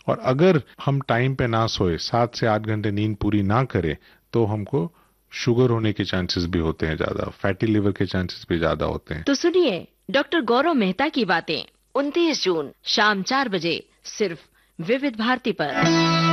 और अगर हम टाइम पे ना सोए, 7 से 8 घंटे नींद पूरी ना करें, तो हमको शुगर होने के चांसेस भी होते हैं ज्यादा, फैटी लिवर के चांसेस भी ज्यादा होते हैं। तो सुनिए डॉक्टर गौरव मेहता की बातें 29 जून शाम 4 बजे सिर्फ विविध भारती पर।